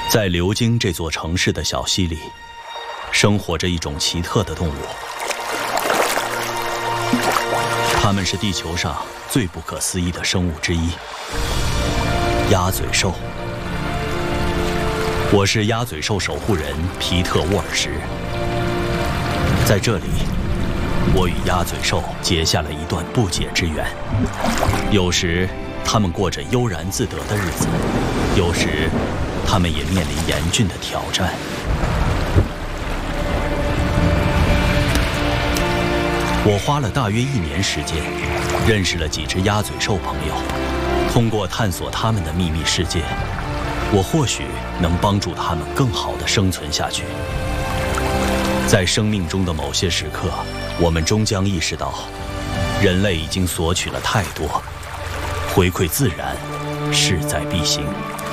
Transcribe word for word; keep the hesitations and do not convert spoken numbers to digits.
在流经这座城市的小溪里，生活着一种奇特的动物。它们是地球上最不可思议的生物之一——鸭嘴兽。我是鸭嘴兽守护人皮特·沃尔什。在这里，我与鸭嘴兽结下了一段不解之缘。有时，它们过着悠然自得的日子；有时，它们也面临严峻的挑战。我花了大约一年时间，认识了几只鸭嘴兽朋友。通过探索它们的秘密世界，我或许能帮助它们更好地生存下去。在生命中的某些时刻，我们终将意识到，人类已经索取了太多，回馈自然，势在必行。